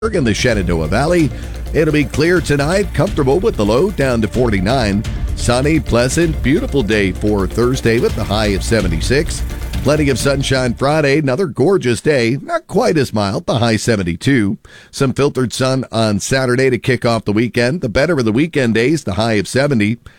in the Shenandoah Valley. It'll be clear tonight, comfortable with the low down to 49. Sunny, pleasant, beautiful day for Thursday with the high of 76. Plenty of sunshine Friday, another gorgeous day, not quite as mild, the high 72. Some filtered sun on Saturday to kick off the weekend. The better of the weekend days, the high of 70.